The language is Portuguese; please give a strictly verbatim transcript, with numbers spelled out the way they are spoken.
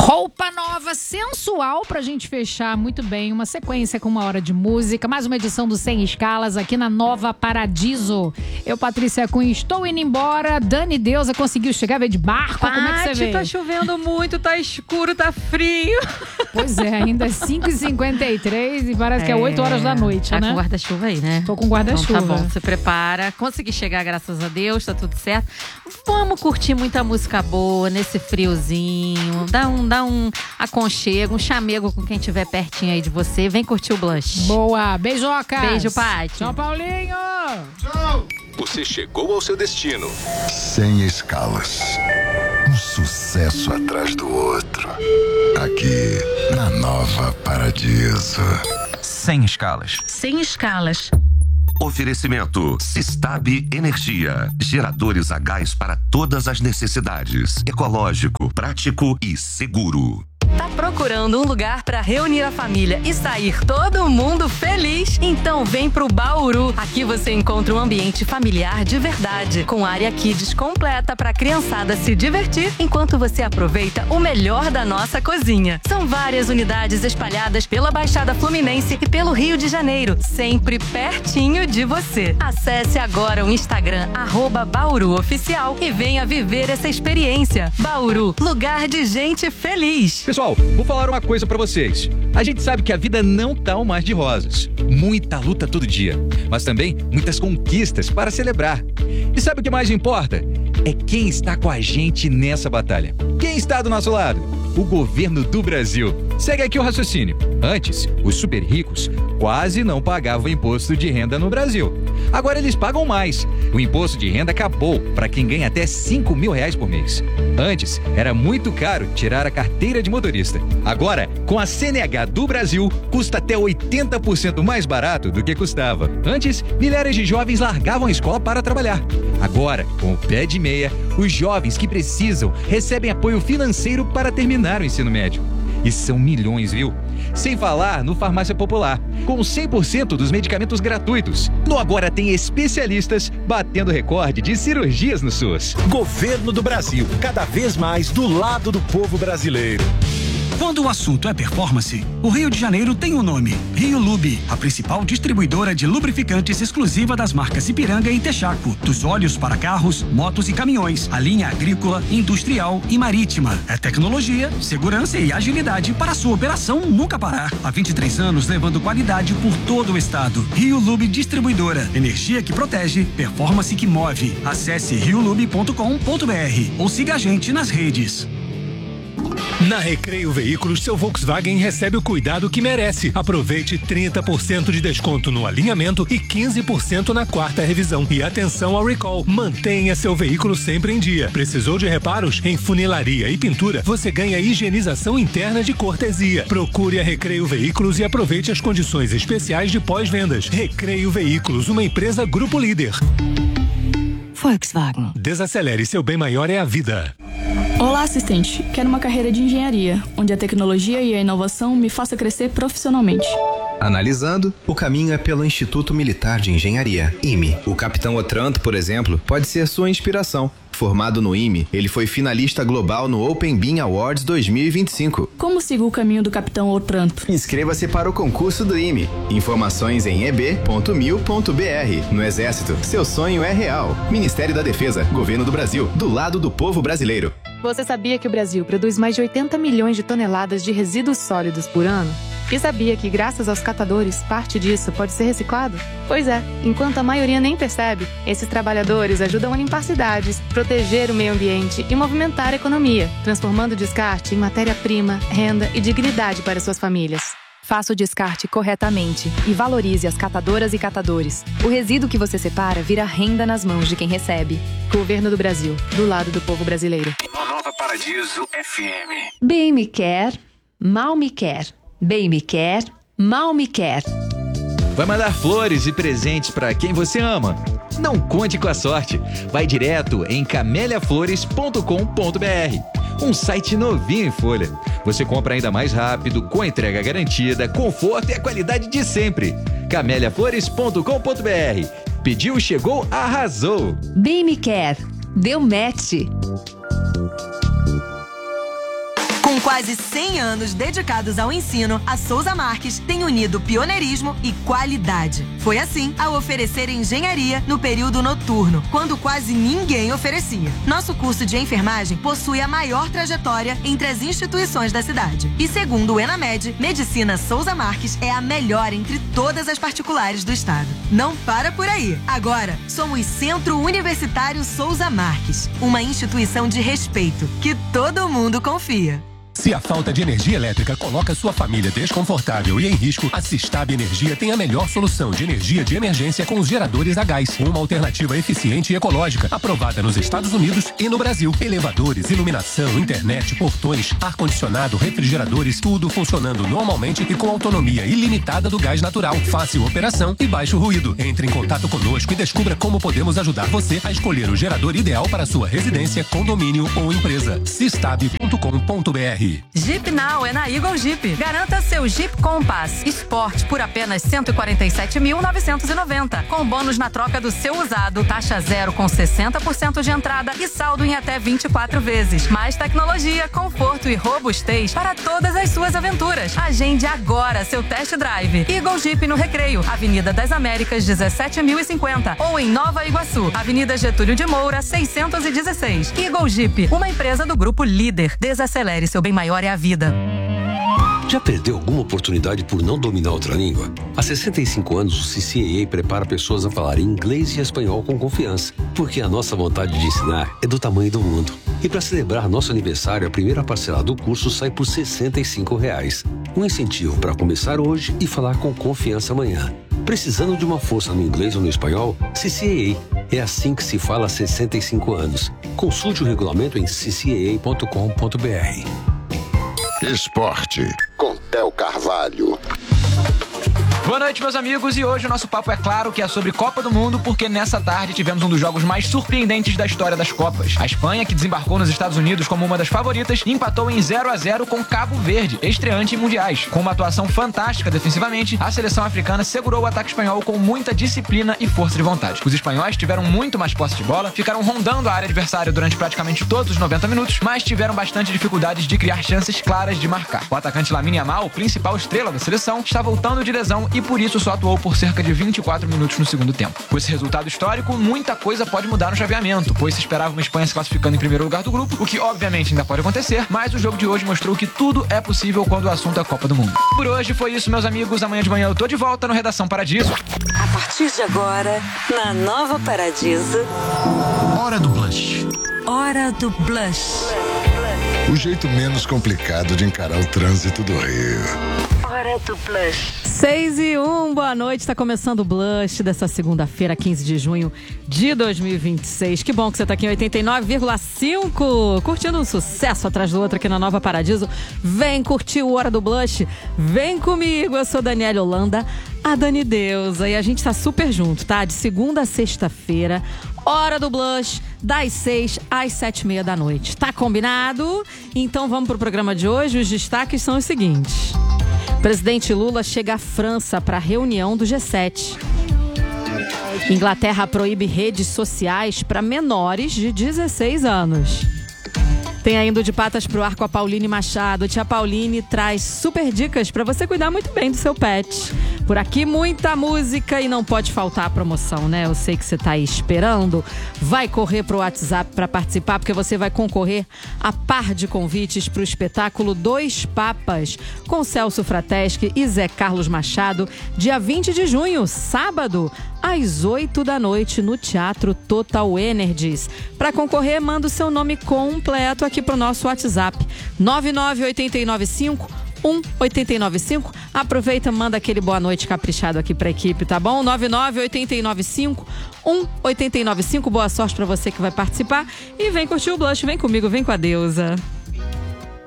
Roupa nova, sensual, pra gente fechar muito bem. Uma sequência com uma hora de música. Mais uma edição do Sem Escalas aqui na Nova Paradiso. Eu, Patrícia Cunha, estou indo embora. Dani Deusa conseguiu chegar, veio de barco. Pati, como é que você veio? Tá chovendo muito, tá escuro, tá frio. Pois é, ainda é cinco e cinquenta e três e parece é, que é oito horas da noite, tá né? Tá com guarda-chuva aí, né? Tô com guarda-chuva. Então tá bom, se prepara. Consegui chegar, graças a Deus, tá tudo certo. Vamos curtir muita música boa nesse friozinho. Dá um Dá um aconchego, um chamego com quem estiver pertinho aí de você. Vem curtir o Blush. Boa, beijocas. Beijo, Paty. Tchau, Paulinho. Tchau. Você chegou ao seu destino. Sem Escalas. Um sucesso atrás do outro. Aqui na Nova Paradiso. Sem Escalas. Sem Escalas. Oferecimento Sistab Energia. Geradores a gás para todas as necessidades. Ecológico, prático e seguro. Tá procurando um lugar para reunir a família e sair todo mundo feliz? Então vem pro Bauru. Aqui você encontra um ambiente familiar de verdade, com área kids completa para criançada se divertir, enquanto você aproveita o melhor da nossa cozinha. São várias unidades espalhadas pela Baixada Fluminense e pelo Rio de Janeiro, sempre pertinho de você. Acesse agora o Instagram arroba Bauru Oficial e venha viver essa experiência. Bauru, lugar de gente feliz. Pessoal, vou falar uma coisa pra vocês. A gente sabe que a vida não tá um mar de rosas. Muita luta todo dia, mas também muitas conquistas para celebrar. E sabe o que mais importa? É quem está com a gente nessa batalha. Quem está do nosso lado? O governo do Brasil. Segue aqui o raciocínio. Antes, os super ricos quase não pagavam imposto de renda no Brasil. Agora eles pagam mais. O imposto de renda acabou para quem ganha até cinco mil reais por mês. Antes, era muito caro tirar a carteira de motorista. Agora, com a C N H do Brasil, custa até oitenta por cento mais barato do que custava. Antes, milhares de jovens largavam a escola para trabalhar. Agora, com o pé de meia, os jovens que precisam recebem apoio financeiro para terminar o ensino médio. E são milhões, viu? Sem falar no Farmácia Popular, com cem por cento dos medicamentos gratuitos. No Agora tem especialistas batendo recorde de cirurgias no SUS. Governo do Brasil, cada vez mais do lado do povo brasileiro. Quando o assunto é performance, o Rio de Janeiro tem um nome: Rio Lube, a principal distribuidora de lubrificantes exclusiva das marcas Ipiranga e Texaco, dos óleos para carros, motos e caminhões, a linha agrícola, industrial e marítima. É tecnologia, segurança e agilidade para a sua operação nunca parar. Há vinte e três anos levando qualidade por todo o estado. Rio Lube Distribuidora, energia que protege, performance que move. Acesse rio lube ponto com ponto br ou siga a gente nas redes. Na Recreio Veículos, seu Volkswagen recebe o cuidado que merece. Aproveite trinta por cento de desconto no alinhamento e quinze por cento na quarta revisão. E atenção ao recall. Mantenha seu veículo sempre em dia. Precisou de reparos? Em funilaria e pintura, você ganha higienização interna de cortesia. Procure a Recreio Veículos e aproveite as condições especiais de pós-vendas. Recreio Veículos, uma empresa Grupo Líder. Volkswagen. Desacelere, seu bem maior é a vida. Olá, assistente. Quero uma carreira de engenharia, onde a tecnologia e a inovação me faça crescer profissionalmente. Analisando, o caminho é pelo Instituto Militar de Engenharia, I M E. O Capitão Otranto, por exemplo, pode ser sua inspiração. Formado no I M E, ele foi finalista global no Open Bean Awards dois mil e vinte e cinco. Como sigo o caminho do Capitão Otranto? Inscreva-se para o concurso do I M E. Informações em e b ponto mil ponto b r. No Exército, seu sonho é real. Ministério da Defesa, Governo do Brasil, do lado do povo brasileiro. Você sabia que o Brasil produz mais de oitenta milhões de toneladas de resíduos sólidos por ano? E sabia que, graças aos catadores, parte disso pode ser reciclado? Pois é, enquanto a maioria nem percebe, esses trabalhadores ajudam a limpar cidades, proteger o meio ambiente e movimentar a economia, transformando o descarte em matéria-prima, renda e dignidade para suas famílias. Faça o descarte corretamente e valorize as catadoras e catadores. O resíduo que você separa vira renda nas mãos de quem recebe. Governo do Brasil, do lado do povo brasileiro. Nova Paradiso F M. Bem me quer, mal me quer. Bem me quer, mal me quer. Vai mandar flores e presentes para quem você ama? Não conte com a sorte. Vai direto em camélia flores ponto com ponto b r. Um site novinho em folha. Você compra ainda mais rápido, com entrega garantida, conforto e a qualidade de sempre. camélia flores ponto com ponto b r. Pediu, chegou, arrasou. Bem me quer, deu match. Com quase cem anos dedicados ao ensino, a Souza Marques tem unido pioneirismo e qualidade. Foi assim ao oferecer engenharia no período noturno, quando quase ninguém oferecia. Nosso curso de enfermagem possui a maior trajetória entre as instituições da cidade. E segundo o Enamed, Medicina Souza Marques é a melhor entre todas as particulares do estado. Não para por aí. Agora, somos Centro Universitário Souza Marques, uma instituição de respeito que todo mundo confia. Se a falta de energia elétrica coloca sua família desconfortável e em risco, a Sistab Energia tem a melhor solução de energia de emergência com os geradores a gás. Uma alternativa eficiente e ecológica, aprovada nos Estados Unidos e no Brasil. Elevadores, iluminação, internet, portões, ar-condicionado, refrigeradores, tudo funcionando normalmente e com autonomia ilimitada do gás natural. Fácil operação e baixo ruído. Entre em contato conosco e descubra como podemos ajudar você a escolher o gerador ideal para sua residência, condomínio ou empresa. sistab ponto com ponto br. Jeep Now é na Eagle Jeep. Garanta seu Jeep Compass Sport por apenas cento e quarenta e sete mil novecentos e noventa, com bônus na troca do seu usado, taxa zero com sessenta por cento de entrada e saldo em até vinte e quatro vezes. Mais tecnologia, conforto e robustez para todas as suas aventuras. Agende agora seu test drive. Eagle Jeep no Recreio, Avenida das Américas, dezessete mil e cinquenta, ou em Nova Iguaçu, Avenida Getúlio de Moura, seiscentos e dezesseis. Eagle Jeep, uma empresa do Grupo Líder. Desacelere, seu bem maior é a vida. Já perdeu alguma oportunidade por não dominar outra língua? Há sessenta e cinco anos, o C C A A prepara pessoas a falar inglês e espanhol com confiança, porque a nossa vontade de ensinar é do tamanho do mundo. E para celebrar nosso aniversário, a primeira parcela do curso sai por sessenta e cinco reais. Um incentivo para começar hoje e falar com confiança amanhã. Precisando de uma força no inglês ou no espanhol? C C A A. É assim que se fala há sessenta e cinco anos. Consulte o regulamento em c c a a ponto com ponto b r. Esporte, com Theo Carvalho. Boa noite, meus amigos, e hoje o nosso papo é claro que é sobre Copa do Mundo, porque nessa tarde tivemos um dos jogos mais surpreendentes da história das Copas. A Espanha, que desembarcou nos Estados Unidos como uma das favoritas, empatou em zero a zero com Cabo Verde, estreante em mundiais. Com uma atuação fantástica defensivamente, a seleção africana segurou o ataque espanhol com muita disciplina e força de vontade. Os espanhóis tiveram muito mais posse de bola, ficaram rondando a área adversária durante praticamente todos os noventa minutos, mas tiveram bastante dificuldades de criar chances claras de marcar. O atacante Lamine Yamal, principal estrela da seleção, está voltando de lesão e por isso só atuou por cerca de vinte e quatro minutos no segundo tempo. Com esse resultado histórico, muita coisa pode mudar no chaveamento, pois se esperava uma Espanha se classificando em primeiro lugar do grupo, o que obviamente ainda pode acontecer, mas o jogo de hoje mostrou que tudo é possível quando o assunto é a Copa do Mundo. Por hoje foi isso, meus amigos. Amanhã de manhã eu tô de volta no Redação Paradiso. A partir de agora, na Nova Paradiso... Hora do Blush. Hora do Blush. O jeito menos complicado de encarar o trânsito do Rio. Hora do Blush. seis e um, boa noite. Está começando o Blush dessa segunda-feira, quinze de junho de dois mil e vinte e seis. Que bom que você está aqui em oitenta e nove vírgula cinco, curtindo um sucesso atrás do outro aqui na Nova Paradiso. Vem curtir o Hora do Blush. Vem comigo, eu sou Daniela Holanda, a Dani Deusa, e a gente está super junto, tá? De segunda a sexta-feira, Hora do Blush, das seis às sete e meia da noite. Tá combinado? Então vamos pro programa de hoje. Os destaques são os seguintes. Presidente Lula chega à França para a reunião do G sete. Inglaterra proíbe redes sociais para menores de dezesseis anos. Tem ainda o De Patas pro Ar com a Pauline Machado. Tia Pauline traz super dicas para você cuidar muito bem do seu pet. Por aqui, muita música e não pode faltar a promoção, né? Eu sei que você tá aí esperando. Vai correr pro WhatsApp para participar, porque você vai concorrer a par de convites pro espetáculo Dois Papas, com Celso Frateschi e Zé Carlos Machado, dia vinte de junho, sábado, às oito da noite, no Teatro Total Energies. Para concorrer, manda o seu nome completo aqui pro nosso WhatsApp, nove nove oito nove cinco um oito nove cinco. Aproveita, manda aquele boa noite caprichado aqui pra equipe, tá bom? nove nove oito nove cinco um oito nove cinco. Boa sorte pra você que vai participar e vem curtir o Blush. Vem comigo, vem com a Deusa.